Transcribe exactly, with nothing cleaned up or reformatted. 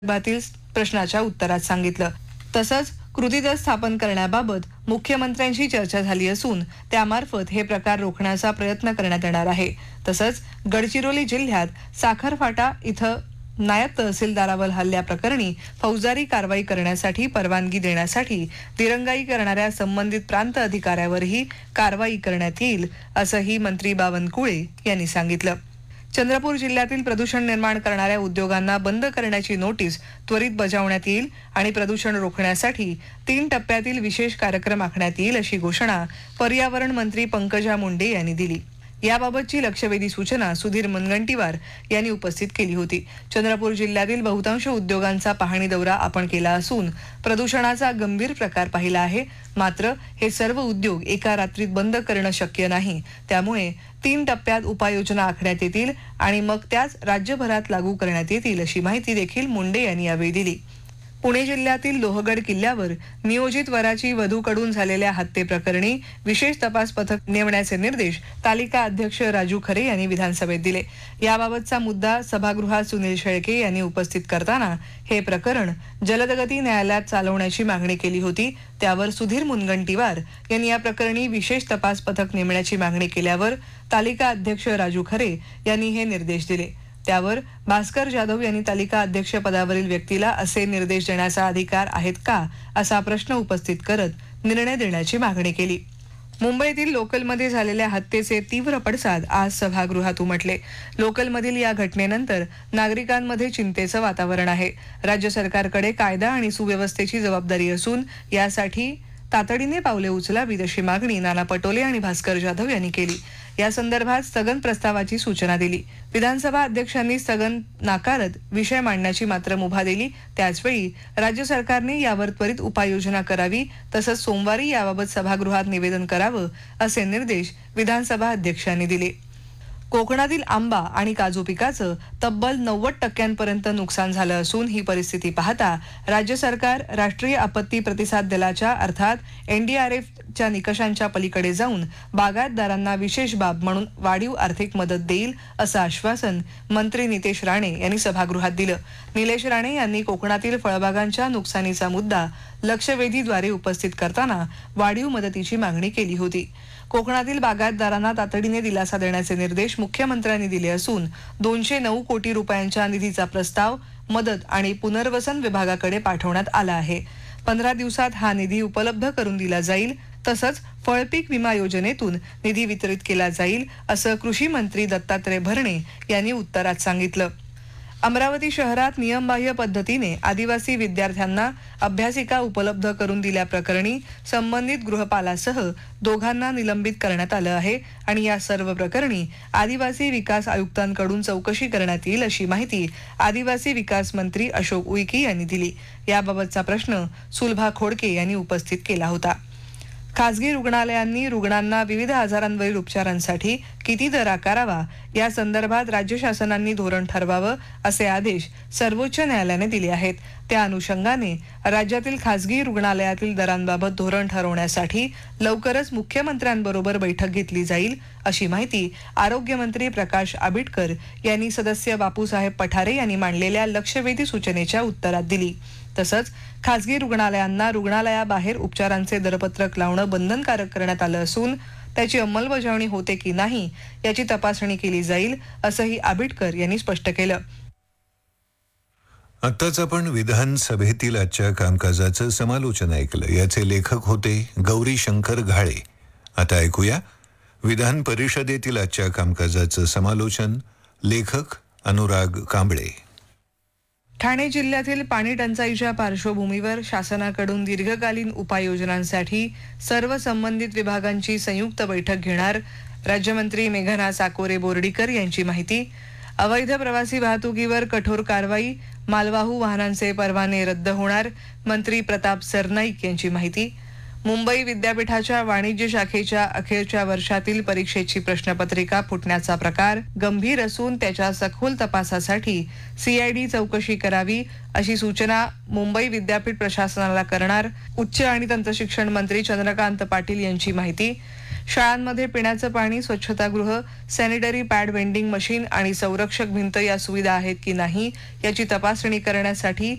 संदर्भातील प्रश्नाच्या उत्तरात सांगितलं। तसंच कृती दल स्थापन करण्याबाबत मुख्यमंत्र्यांशी चर्चा झाली असून त्यामार्फत हे प्रकार रोखण्याचा प्रयत्न करण्यात येणार आहे। तसंच गडचिरोली जिल्ह्यात साखरफाटा इथं नायब तहसीलदारावर हल्ल्याप्रकरणी फौजदारी कारवाई करण्यासाठी परवानगी देण्यासाठी दिरंगाई करणाऱ्या संबंधित प्रांत अधिकाऱ्यावरही कारवाई करण्यात येईल असंही मंत्री बावनकुळे यांनी सांगितलं। चंद्रपूर जिल्ह्यातील प्रदूषण निर्माण करणाऱ्या उद्योगांना बंद करण्याची नोटीस त्वरित बजावण्यात येईल आणि प्रदूषण रोखण्यासाठी तीन टप्प्यातील विशेष कार्यक्रम आखण्यात येईल अशी घोषणा पर्यावरण मंत्री पंकजा मुंडे यांनी दिली। याबाबतची लक्षवेधी सूचना सुधीर मुनगंटीवार यांनी उपस्थित केली होती। चंद्रपूर जिल्ह्यातील बहुतांश उद्योगांचा पाहणी दौरा आपण केला असून प्रदूषणाचा गंभीर प्रकार पाहिला आहे। मात्र हे सर्व उद्योग एका रात्रीत बंद करणं शक्य नाही। त्यामुळे तीन टप्प्यात उपाययोजना आखण्यात येतील आणि मग त्याच राज्यभरात लागू करण्यात येतील अशी माहिती देखील मुंडे यांनी यावेळी दिली। पुणे जिल्ह्यातील लोहगड किल्ल्यावर नियोजित वराची वधूकडून झालेल्या हत्येप्रकरणी विशेष तपास पथक नेमण्याचे निर्देश तालिका अध्यक्ष राजू खरे यांनी विधानसभेत दिले। याबाबतचा मुद्दा सभागृहात सुनील शेळके यांनी उपस्थित करताना हे प्रकरण जलदगती न्यायालयात चालवण्याची मागणी केली होती। त्यावर सुधीर मुनगंटीवार यांनी या प्रकरणी विशेष तपास पथक नेमण्याची मागणी केल्यावर तालिका अध्यक्ष राजू खरे यांनी हे निर्देश दिले। त्यावर भास्कर जाधव यांनी तालिका अध्यक्ष पदावरील व्यक्तीला असे निर्देश देण्याचा अधिकार आहेत का असा प्रश्न उपस्थित करत निर्णय देण्याची मागणी केली। मुंबईतील लोकलमध्ये झालेल्या हत्येचे तीव्र पडसाद आज सभागृहात उमटले। लोकलमधील या घटनेनंतर नागरिकांमध्ये चिंतेचं वातावरण आहे। राज्य सरकारकडे कायदा आणि सुव्यवस्थेची जबाबदारी असून यासाठी तातडीने पावले उचलावीत अशी मागणी नाना पटोले आणि भास्कर जाधव यांनी केली। या संदर्भात स्थगन प्रस्तावाची सूचना दिली। विधानसभा अध्यक्षांनी स्थगन नाकारत विषय मांडण्याची मात्र मुभा दिली। त्याचवेळी राज्य सरकारने यावर त्वरित उपाययोजना करावी तसंच सोमवारी याबाबत सभागृहात निवेदन करावं असे निर्देश विधानसभा अध्यक्षांनी दिले। कोकणातील आंबा आणि काजू पिकाचं तब्बल नव्वद टक्क्यांपर्यंत नुकसान झालं असून ही परिस्थिती पाहता राज्य सरकार राष्ट्रीय आपत्ती प्रतिसाद दलाच्या अर्थात एनडीआरएफच्या निकषांच्या पलीकडे जाऊन बागायतदारांना विशेष बाब म्हणून वाढीव आर्थिक मदत देईल असं आश्वासन मंत्री नितेश राणे यांनी सभागृहात दिलं। निलेश राणे यांनी कोकणातील फळबागांच्या नुकसानीचा मुद्दा लक्षवेधीद्वारे उपस्थित करताना वाढीव मदतीची मागणी केली होती। कोकणातील बागायतदारांना तातडीने दिलासा देण्याचे निर्देश मुख्यमंत्र्यांनी दिले असून दोनशे नऊ कोटी रुपयांच्या निधीचा प्रस्ताव मदत आणि पुनर्वसन विभागाकडे पाठवण्यात आला आहे। पंधरा दिवसात हा निधी उपलब्ध करून दिला जाईल तसंच फळपीक विमा योजनेतून निधी वितरित केला जाईल असं कृषी मंत्री दत्तात्रय भरणे यांनी उत्तरात सांगितलं। अमरावती शहरात नियमबाह्य पद्धतीने आदिवासी विद्यार्थ्यांना अभ्यासिका उपलब्ध करून दिल्याप्रकरणी संबंधित गृहपालासह दोघांना निलंबित करण्यात आलं आहे आणि या सर्व प्रकरणी आदिवासी विकास आयुक्तांकडून चौकशी करण्यात येईल अशी माहिती आदिवासी विकास मंत्री अशोक उईके यांनी दिली। याबाबतचा प्रश्न सुलभा खोडके यांनी उपस्थित केला होता। खासगी रुग्णालयांनी रुग्णांना विविध आजारांवरील उपचारांसाठी किती दर आकारावा या संदर्भात राज्य शासनांनी धोरण ठरवावं असे आदेश सर्वोच्च न्यायालयाने दिले आहेत। त्या अनुषंगाने राज्यातील खासगी रुग्णालयातील दरांबाबत धोरण ठरवण्यासाठी लवकरच मुख्यमंत्र्यांबरोबर बैठक घेतली जाईल अशी माहिती आरोग्यमंत्री प्रकाश आबिटकर यांनी सदस्य बापूसाहेब पठारे यांनी मांडलेल्या लक्षवेधी सूचनेच्या उत्तरात दिली। तसंच खासगी रुग्णालयांना रुग्णालयाबाहेर उपचारांचे दरपत्रक लावणं बंधनकारक करण्यात आलं असून त्याची अंमलबजावणी होते की नाही याची तपासणी केली जाईल असंही आबिटकर यांनी स्पष्ट केलं। आत्ताच आपण विधानसभेतील आजच्या कामकाजाचं समालोचन ऐकलं। याचे लेखक होते गौरी शंकर घाळे। आता ऐकूया विधान परिषदेतील आजच्या कामकाजाचं समालोचन। लेखक अनुराग कांबळे। ठाणे जिल्ह्यातील पाणी टंचाईच्या पार्श्वभूमीवर शासनाकडून दीर्घकालीन उपाययोजनांसाठी सर्व संबंधित विभागांची संयुक्त बैठक घेणार राज्यमंत्री मेघना साकोरे बोर्डीकर यांची माहिती। अवैध प्रवासी वाहतुकीवर कठोर कारवाई, मालवाहू वाहनांचे परवाने रद्द होणार मंत्री प्रताप सरनाईक यांची माहिती। मुंबई विद्यापीठाच्या वाणिज्य शाखेच्या अखेरच्या वर्षातील परीक्षेची प्रश्नपत्रिका फुटण्याचा प्रकार गंभीर असून त्याच्या सखोल तपासासाठी सीआयडी चौकशी करावी अशी सूचना मुंबई विद्यापीठ प्रशासनाला करणार उच्च आणि तंत्रशिक्षण मंत्री चंद्रकांत पाटील यांची माहिती। शाळांमध्ये पिण्याचं पाणी, स्वच्छतागृह, सॅनिटरी पॅड वेंडिंग मशीन आणि संरक्षक भिंत या सुविधा आहेत की नाही याची तपासणी करण्यासाठी